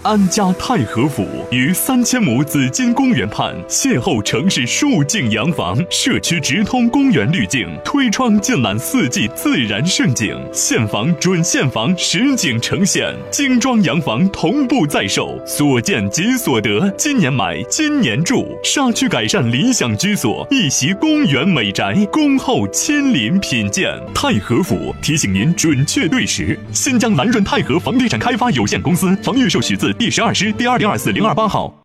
安家太和府于3000亩紫金公园畔，邂逅城市数境洋房，社区直通公园滤镜，推窗尽览4季自然盛景，现房准现房实景呈现，精装洋房同步在售，所见即所得，今年买今年住，沙区改善理想居所，一席公园美宅，恭候亲临品鉴。太和府提醒您准确对时。新疆蓝润太和房地产开发有限公司，房预授许字第12师第2024-028号。